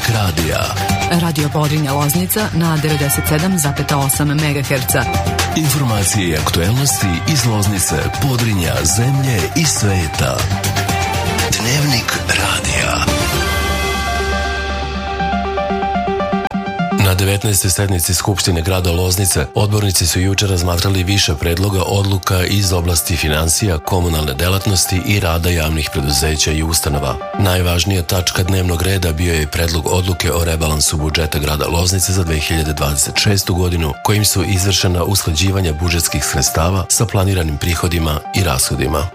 radija. Radio Podrinja Loznica na 97,8 MHz. Informacije i aktuelnosti iz Loznice, Podrinja, zemlje i sveta. Dnevnik radija. Na 19. sednici Skupštine grada Loznice odbornici su juče razmatrali više predloga odluka iz oblasti finansija, komunalne delatnosti i rada javnih preduzeća i ustanova. Najvažnija tačka dnevnog reda bio je predlog odluke o rebalansu budžeta grada Loznice za 2026. godinu, kojim su izvršena usklađivanja budžetskih sredstava sa planiranim prihodima i rashodima.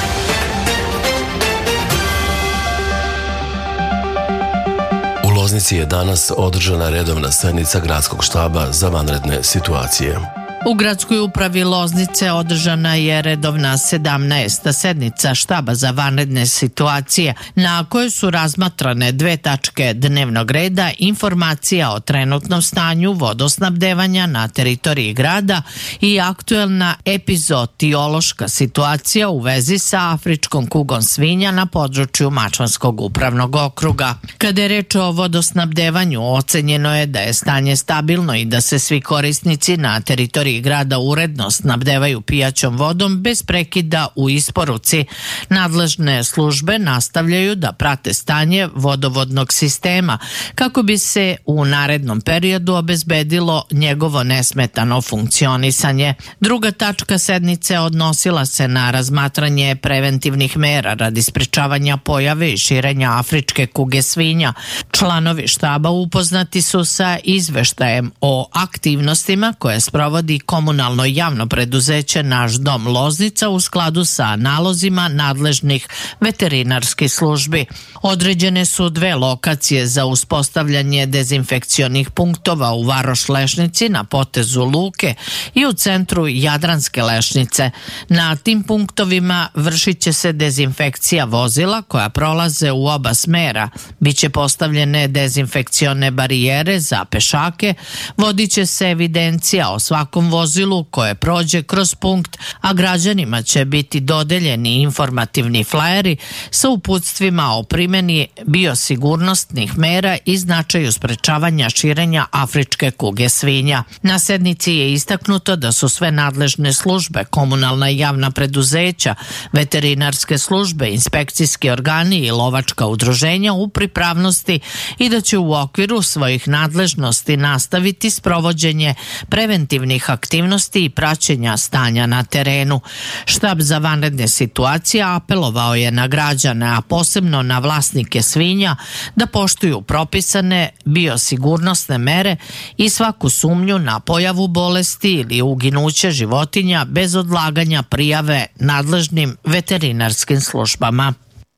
U Loznici je danas održana redovna sednica gradskog štaba za vanredne situacije. U gradskoj upravi Loznice održana je redovna 17. sednica štaba za vanredne situacije, na kojoj su razmatrane dve tačke dnevnog reda: informacija o trenutnom stanju vodosnabdevanja na teritoriji grada i aktuelna epizootiološka situacija u vezi sa afričkom kugom svinja na području Mačvanskog upravnog okruga. Kada je reč o vodosnabdevanju, ocenjeno je da je stanje stabilno i da se svi korisnici na teritoriji grada uredno snabdevaju pijaćom vodom bez prekida u isporuci. Nadležne službe nastavljaju da prate stanje vodovodnog sistema kako bi se u narednom periodu obezbedilo njegovo nesmetano funkcionisanje. Druga tačka sednice odnosila se na razmatranje preventivnih mera radi sprečavanja pojave i širenja afričke kuge svinja. Članovi štaba upoznati su sa izveštajem o aktivnostima koje sprovodi komunalno javno preduzeće Naš dom Loznica u skladu sa nalozima nadležnih veterinarskih službi. Određene su dve lokacije za uspostavljanje dezinfekcionih punktova u Varoš Lešnici na potezu Luke i u centru Jadranske Lešnice. Na tim punktovima vršit će se dezinfekcija vozila koja prolaze u oba smera. Biće postavljene dezinfekcione barijere za pešake, vodit će se evidencija o svakom vozilu koje prođe kroz punkt, a građanima će biti dodeljeni informativni flajeri sa uputstvima o primjeni biosigurnosnih mera i značaju sprečavanja širenja afričke kuge svinja. Na sednici je istaknuto da su sve nadležne službe, komunalna i javna preduzeća, veterinarske službe, inspekcijski organi i lovačka udruženja u pripravnosti i da će u okviru svojih nadležnosti nastaviti sprovođenje preventivnih aktivnosti i praćenja stanja na terenu. Štab za vanredne situacije apelovao je na građane, a posebno na vlasnike svinja, da poštuju propisane biosigurnosne mere i svaku sumnju na pojavu bolesti ili uginuće životinja bez odlaganja prijave nadležnim veterinarskim službama.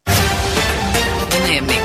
Dnevnik.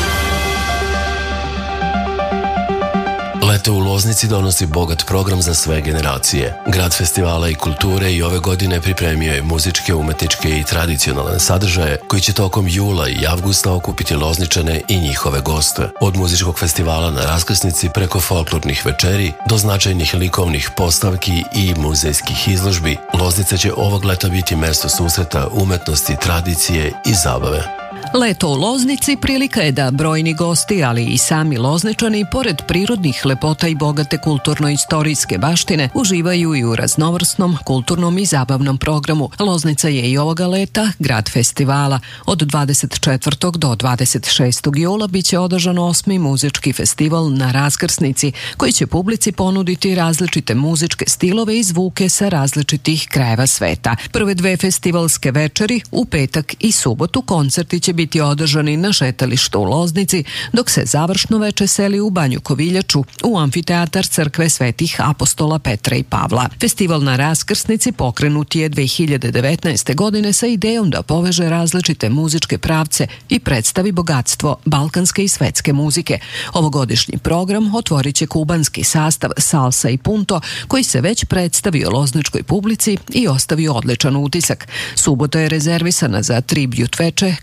Leto u Loznici donosi bogat program za sve generacije. Grad festivala i kulture i ove godine pripremio je muzičke, umetničke i tradicionalne sadržaje koji će tokom jula i avgusta okupiti Lozničane i njihove goste. Od muzičkog festivala na raskrsnici preko folklornih večeri do značajnih likovnih postavki i muzejskih izložbi, Loznica će ovog leta biti mesto susreta umetnosti, tradicije i zabave. Leto u Loznici prilika je da brojni gosti, ali i sami Lozničani, pored prirodnih lepota i bogate kulturno-istorijske baštine, uživaju i u raznovrsnom, kulturnom i zabavnom programu. Loznica je i ovoga leta grad festivala. Od 24. do 26. jula biće održan 8. muzički festival na raskrsnici, koji će publici ponuditi različite muzičke stilove i zvuke sa različitih krajeva sveta. Prve dve festivalske večeri, u petak i subotu, koncerti će biti održani na šetalištu u Loznici, dok se završno veče seli u Banju Koviljaču, u amfiteatar crkve svetih apostola Petra i Pavla. Festival na raskrsnici pokrenut je 2019. godine sa idejom da poveže različite muzičke pravce i predstavi bogatstvo balkanske i svetske muzike. Ovogodišnji program otvorit će kubanski sastav Salsa i Punto, koji se već predstavio lozničkoj publici i ostavio odličan utisak. Subota je rezervisana za tribut veče kao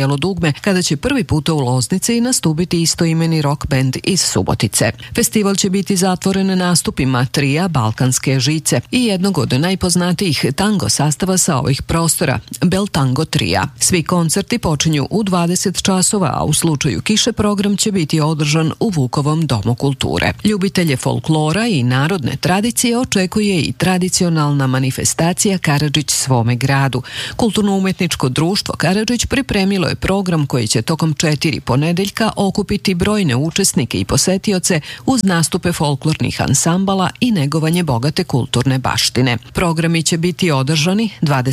Bijelo dugme, kada će prvi puta u Loznici nastupiti istoimeni rock band iz Subotice. Festival će biti zatvoren nastupima trija Balkanske žice i jednog od najpoznatijih tango sastava sa ovih prostora, Bel Tango trija. Svi koncerti počinju u 20 časova, a u slučaju kiše program će biti održan u Vukovom domu kulture. Ljubitelje folklora i narodne tradicije očekuje i tradicionalna manifestacija Karadžić svome gradu. Kulturno-umetničko društvo Karadžić pripremilo je program koji će tokom 4 ponedeljka okupiti brojne učesnike i posetioce uz nastupe folklornih ansambala i negovanje bogate kulturne baštine. Programi će biti održani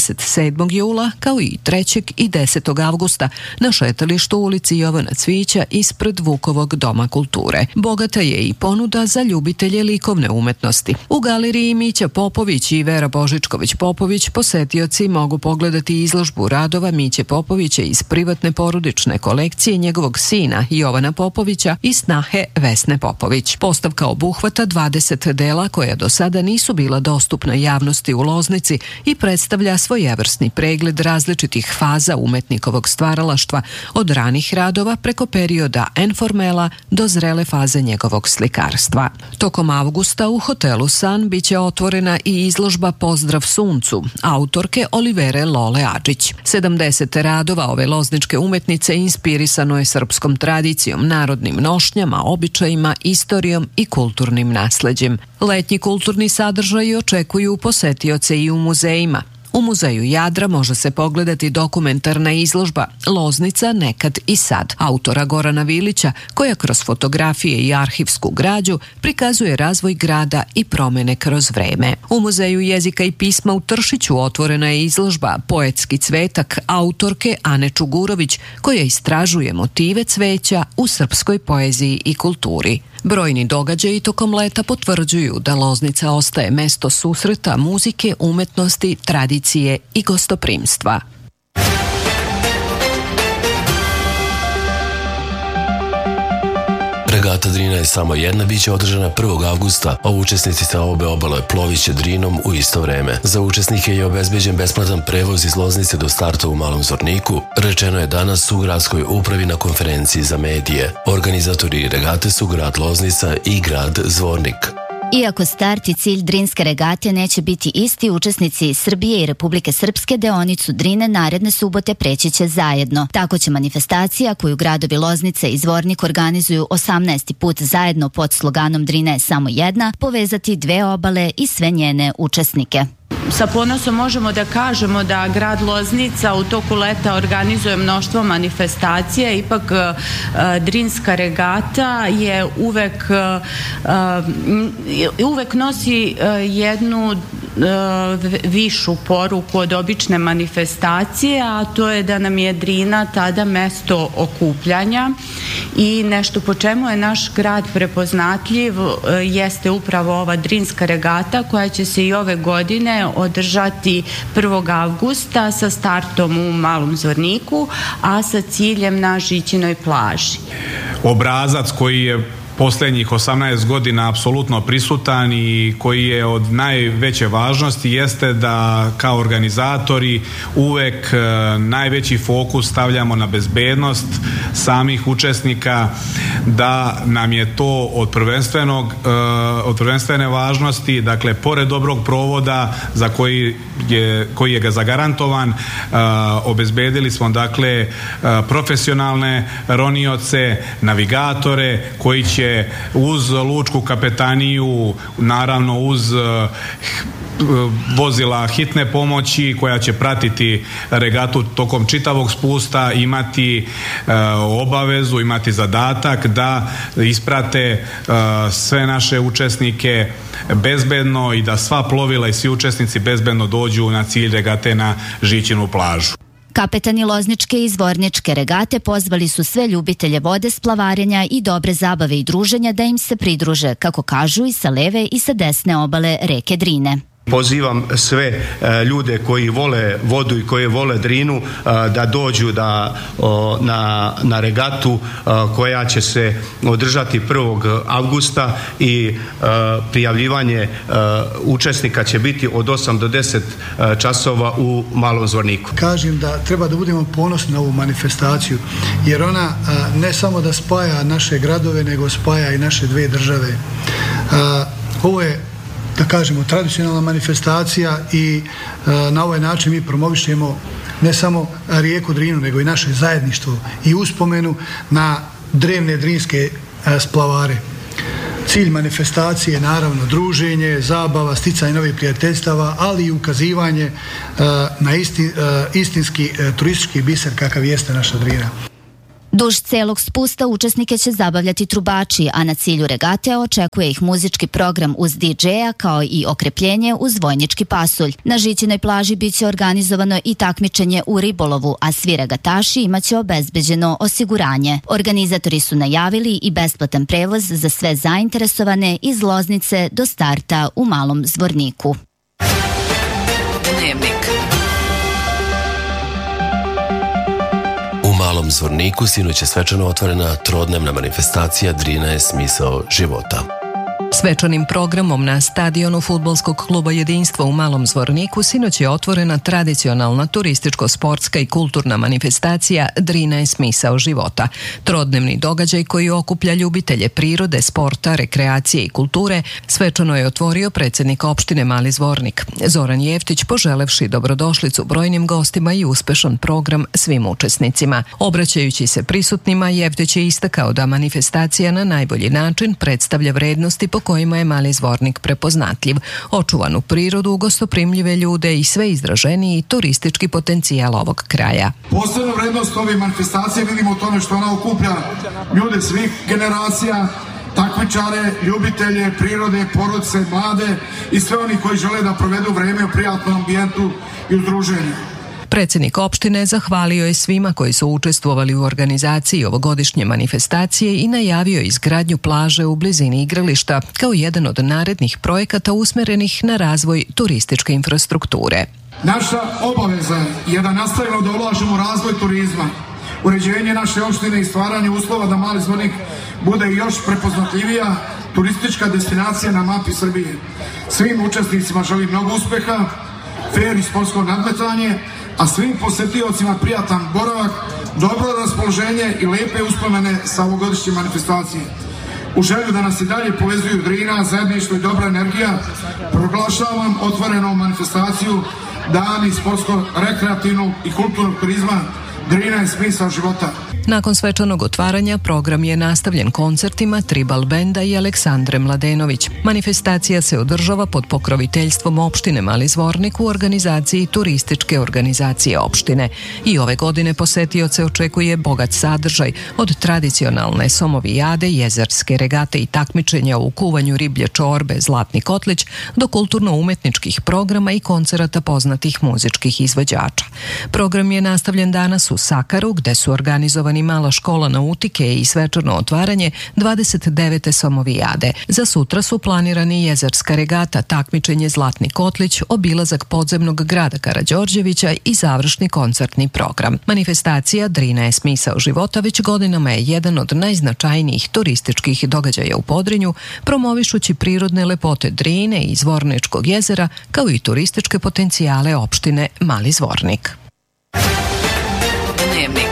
27. jula kao i 3. i 10. avgusta na šetalištu u ulici Jovana Cvijića ispred Vukovog doma kulture. Bogata je i ponuda za ljubitelje likovne umetnosti. U galeriji Mića Popović i Vera Božičković-Popović posetioci mogu pogledati izložbu radova Miće Popovića iz privatne porodične kolekcije njegovog sina Jovana Popovića i snahe Vesne Popović. Postavka obuhvata 20 dela koja do sada nisu bila dostupna javnosti u Loznici i predstavlja svojevrsni pregled različitih faza umetnikovog stvaralaštva od ranih radova preko perioda informela do zrele faze njegovog slikarstva. Tokom avgusta u hotelu San biće otvorena i izložba Pozdrav suncu, autorke Olivere Lole Adžić. 70 radova ove lozničke umetnice inspirisano je srpskom tradicijom, narodnim nošnjama, običajima, istorijom i kulturnim nasleđem. Letnji kulturni sadržaji očekuju posetioce i u muzejima. U muzeju Jadra može se pogledati dokumentarna izložba Loznica nekad i sad autora Gorana Vilića, koja kroz fotografije i arhivsku građu prikazuje razvoj grada i promene kroz vreme. U muzeju jezika i pisma u Tršiću otvorena je izložba Poetski cvetak autorke Ane Čugurović, koja istražuje motive cveća u srpskoj poeziji i kulturi. Brojni događaji tokom leta potvrđuju da Loznica ostaje mesto susreta muzike, umetnosti, tradicije i gostoprimstva. Regata Drina je samo jedna, bit će održana 1. avgusta, a učesnici sa obe obale ploviće Drinom u isto vreme. Za učesnike je obezbeđen besplatan prevoz iz Loznice do starta u Malom Zvorniku, rečeno je danas u gradskoj upravi na konferenciji za medije. Organizatori regate su grad Loznica i grad Zvornik. Iako start i cilj Drinske regate neće biti isti, učesnici iz Srbije i Republike Srpske deonicu Drine naredne subote preći će zajedno. Tako će manifestacija koju gradovi Loznica i Zvornik organizuju 18. put zajedno pod sloganom Drina je samo jedna, povezati dve obale i sve njene učesnike. Sa ponosom možemo da kažemo da grad Loznica u toku leta organizuje mnoštvo manifestacija, ipak Drinska regata je uvek nosi jednu višu poruku od obične manifestacije, a to je da nam je Drina tada mesto okupljanja i nešto po čemu je naš grad prepoznatljiv jeste upravo ova Drinska regata koja će se i ove godine održati 1. avgusta sa startom u Malom Zvorniku, a sa ciljem na Žićinoj plaži. Obrazac koji je posljednjih 18 godina apsolutno prisutan i koji je od najveće važnosti jeste da kao organizatori uvek najveći fokus stavljamo na bezbednost samih učesnika, da nam je to od prvenstvene važnosti, dakle pored dobrog provoda za koji je ga zagarantovan, obezbedili smo dakle profesionalne ronioce, navigatore koji će uz lučku kapetaniju, naravno uz vozila hitne pomoći koja će pratiti regatu tokom čitavog spusta, imati obavezu, imati zadatak da isprate sve naše učesnike bezbedno i da sva plovila i svi učesnici bezbedno dođu na cilj regate na Žićinu plažu. Kapetani Lozničke i Zvorničke regate pozvali su sve ljubitelje vode, splavarenja i dobre zabave i druženja da im se pridruže, kako kažu, i sa leve i sa desne obale reke Drine. Pozivam sve ljude koji vole vodu i koji vole Drinu da dođu na regatu koja će se održati 1. avgusta i prijavljivanje učesnika će biti od 8 do 10 časova u Malom Zvorniku. Kažem da treba da budemo ponosni na ovu manifestaciju, jer ona ne samo da spaja naše gradove, nego spaja i naše dve države. Ovo je, da kažemo, tradicionalna manifestacija i na ovaj način mi promovišemo ne samo rijeku Drinu, nego i naše zajedništvo i uspomenu na drevne drinske splavare. Cilj manifestacije je naravno druženje, zabava, sticanje novih prijateljstava, ali i ukazivanje na istinski turistički biser kakav jeste naša Drina. Duž celog spusta učesnike će zabavljati trubači, a na cilju regate očekuje ih muzički program uz DJ-a kao i okrepljenje uz vojnički pasulj. Na Žićinoj plaži biće organizovano i takmičenje u ribolovu, a svi regataši imaće obezbeđeno osiguranje. Organizatori su najavili i besplatan prevoz za sve zainteresovane iz Loznice do starta u Malom Zvorniku. Dnevnik. U Malom Zvorniku sinoć je svečano otvorena trodnevna manifestacija Drina je smisao života. Svečanim programom na stadionu fudbalskog kluba Jedinstvo u Malom Zvorniku sinoć je otvorena tradicionalna turističko-sportska i kulturna manifestacija Drina je smisao života. Trodnevni događaj koji okuplja ljubitelje prirode, sporta, rekreacije i kulture svečano je otvorio predsjednik opštine Mali Zvornik. Zoran Jeftić, poželevši dobrodošlicu brojnim gostima i uspešan program svim učesnicima. Obraćajući se prisutnima, Jeftić je istakao da manifestacija na najbolji način predstavlja vrednosti po kojima je Mali Zvornik prepoznatljiv, očuvanu prirodu, gostoprimljive ljude i sve izraženiji turistički potencijal ovog kraja. Posebnu vrednost ove manifestacije vidimo u tome što ona okuplja ljude svih generacija, takmičare, ljubitelje prirode, porodice, mlade i sve oni koji žele da provedu vreme u prijatnom ambijentu i u druženju. Predsjednik opštine zahvalio je svima koji su učestvovali u organizaciji ovogodišnje manifestacije i najavio izgradnju plaže u blizini igrališta kao jedan od narednih projekata usmerenih na razvoj turističke infrastrukture. Naša obaveza je da nastavimo da ulažemo u razvoj turizma, uređenje naše opštine i stvaranje uslova da Mali Zvornik bude još prepoznatljivija turistička destinacija na mapi Srbije. Svim učesnicima želim mnogo uspeha, fer i sportsko nadmetanje, a svim posjetiocima prijatan boravak, dobro raspoloženje i lepe uspomene sa ovogodišnje manifestacije. U želju da nas i dalje povezuju Drina, zajedništvo i dobra energija, proglašavam otvorenom manifestaciju Dani sportsko-rekreativnog i kulturnog turizma Drina je smisao života. Nakon svečanog otvaranja program je nastavljen koncertima Tribal benda i Aleksandre Mladenović. Manifestacija se održava pod pokroviteljstvom opštine Mali Zvornik u organizaciji turističke organizacije opštine. I ove godine posetioce očekuje bogat sadržaj od tradicionalne somovijade, jezerske regate i takmičenja u kuvanju riblje čorbe Zlatni kotlić do kulturno-umetničkih programa i koncerata poznatih muzičkih izvođača. Program je nastavljen danas u Sakaru gde su organizovani mala škola nautike i svečano otvaranje 29. somovijade. Za sutra su planirani jezerska regata, takmičenje Zlatni kotlić, obilazak podzemnog grada Karađorđevića i završni koncertni program. Manifestacija Drina je smisao života već godinama je jedan od najznačajnijih turističkih događaja u Podrinju, promovišući prirodne lepote Drine i Zvorničkog jezera kao i turističke potencijale opštine Mali Zvornik. Dnevnik.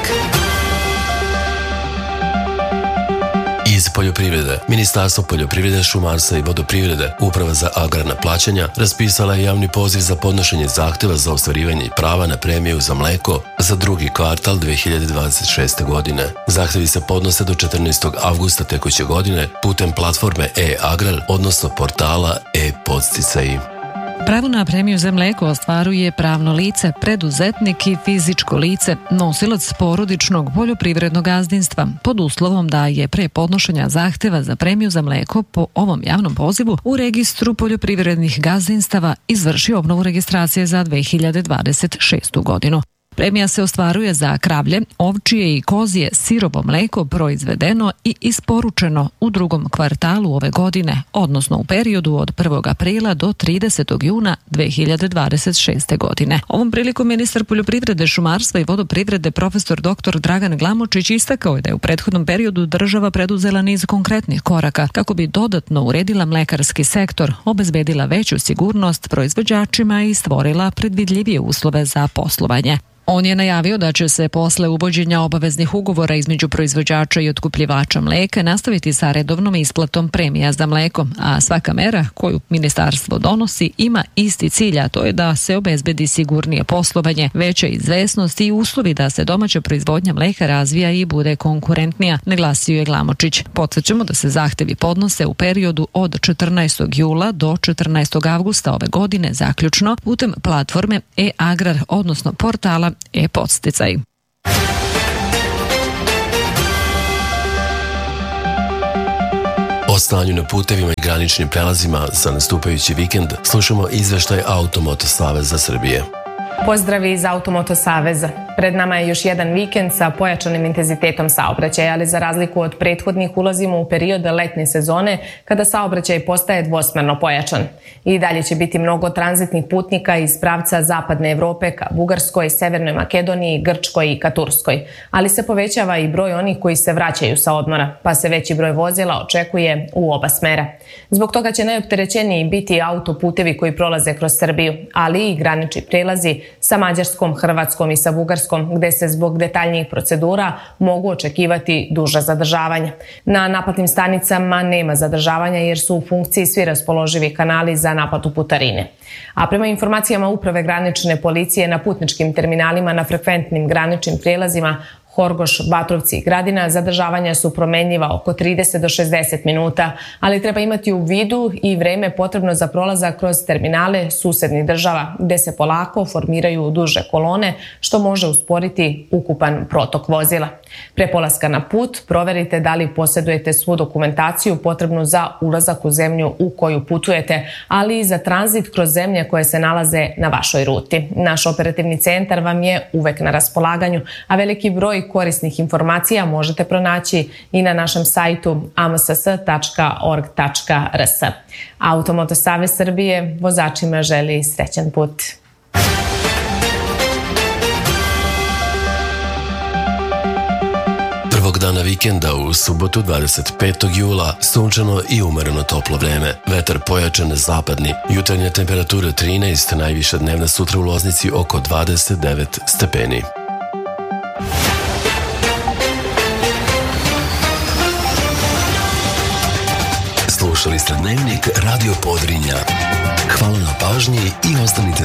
Iz poljoprivrede. Ministarstvo poljoprivrede, šumarstva i vodoprivrede, Uprava za agrarna plaćanja, raspisala je javni poziv za podnošenje zahteva za ostvarivanje prava na premiju za mleko za drugi kvartal 2026. godine. Zahtevi se podnose do 14. avgusta tekuće godine putem platforme e-agrar, odnosno portala e-podsticaji. Pravo na premiju za mleko ostvaruje pravno lice, preduzetnik i fizičko lice, nosilac porodičnog poljoprivrednog gazdinstva, pod uslovom da je pre podnošenja zahteva za premiju za mleko po ovom javnom pozivu u registru poljoprivrednih gazdinstava izvršio obnovu registracije za 2026. godinu. Premija se ostvaruje za kravlje, ovčije i kozije sirovo mleko proizvedeno i isporučeno u drugom kvartalu ove godine, odnosno u periodu od 1. aprila do 30. juna 2026. godine. Ovom prilikom ministar poljoprivrede, šumarstva i vodoprivrede profesor dr. Dragan Glamočić istakao je da je u prethodnom periodu država preduzela niz konkretnih koraka kako bi dodatno uredila mlekarski sektor, obezbedila veću sigurnost proizvođačima i stvorila predvidljivije uslove za poslovanje. On je najavio da će se posle uvođenja obaveznih ugovora između proizvođača i otkupljivača mleka nastaviti sa redovnom isplatom premija za mleko, a svaka mera koju ministarstvo donosi ima isti cilj, a to je da se obezbedi sigurnije poslovanje, veća izvesnost i uslovi da se domaća proizvodnja mleka razvija i bude konkurentnija, naglasio je Glamočić. Podsjećamo da se zahtevi podnose u periodu od 14. jula do 14. avgusta ove godine zaključno putem platforme e-agrar, odnosno portala e-podsticaj. O stanju na putevima i graničnim prelazima za nastupajući vikend slušamo izveštaj Automoto Saveza Srbije. Pozdravi iz Automoto Saveza. Pred nama je još jedan vikend sa pojačanim intenzitetom saobraćaja, ali za razliku od prethodnih ulazimo u period letnje sezone kada saobraćaj postaje dvosmerno pojačan. I dalje će biti mnogo tranzitnih putnika iz pravca zapadne Evrope ka Bugarskoj, Severnoj Makedoniji, Grčkoj i ka Turskoj. Ali se povećava i broj onih koji se vraćaju sa odmora, pa se veći broj vozila očekuje u oba smera. Zbog toga će najopterećeniji biti autoputevi koji prolaze kroz Srbiju, ali i granični prelazi sa Mađarskom, Hrvatskom i sa Bugarskom, gde se zbog detaljnijih procedura mogu očekivati duža zadržavanja. Na naplatnim stanicama nema zadržavanja jer su u funkciji svi raspoloživi kanali za naplatu putarine. A prema informacijama Uprave granične policije na putničkim terminalima na frekventnim graničnim prijelazima Horgoš, Batrovci i Gradina zadržavanja su promenljiva oko 30 do 60 minuta, ali treba imati u vidu i vreme potrebno za prolazak kroz terminale susednih država, gde se polako formiraju duže kolone, što može usporiti ukupan protok vozila. Pre polaska na put proverite da li posjedujete svu dokumentaciju potrebnu za ulazak u zemlju u koju putujete, ali i za tranzit kroz zemlje koje se nalaze na vašoj ruti. Naš operativni centar vam je uvek na raspolaganju, a veliki broj korisnih informacija možete pronaći i na našem sajtu amss.org.rs. Automoto Savez Srbije vozačima želi srećan put. Prvog dana vikenda u subotu 25. jula sunčano i umereno toplo vreme. Vetar pojačan zapadni. Jutarnja temperatura 13, najviša dnevna sutra u Loznici oko 29 stepeni. Slušali ste Dnevnik Radio Podrinja. Hvala na pažnji i ostanite